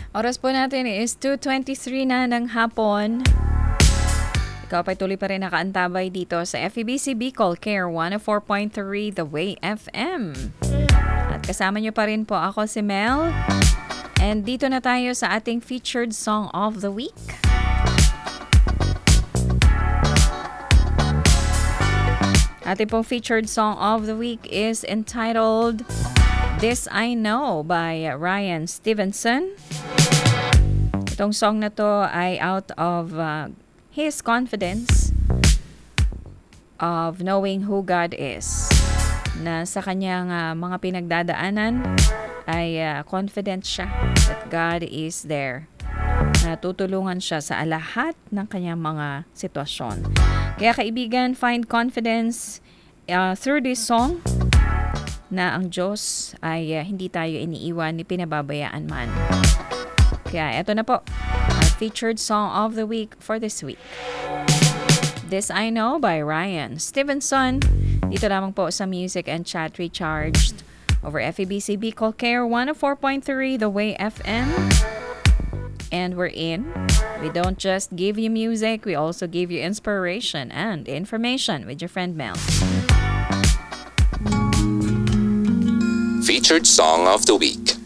Oras po natin is 2:23 na ng hapon. Ikaw pa'y tuloy pa rin nakaantabay dito sa FEBC Bicol Care 104.3 The Way FM. At kasama nyo pa rin po ako si Mel. And dito na tayo sa ating featured song of the week. Ating pong featured song of the week is entitled This I Know by Ryan Stevenson. Itong song na to ay out of his confidence of knowing who God is. Na sa kanyang mga pinagdadaanan ay confident siya that God is there. Na tutulungan siya sa lahat ng kanyang mga sitwasyon. Kaya kaibigan, find confidence through this song na ang Diyos ay hindi tayo iniiwan ni pinababayaan man. Kaya eto na po, our featured song of the week for this week. This I Know by Ryan Stevenson. Dito lamang po sa Music and Chat Recharged over FEBC Bicol Care 104.3 The Way FM. And we're in. We don't just give you music, we also give you inspiration and information with your friend Mel. Featured Song of the Week.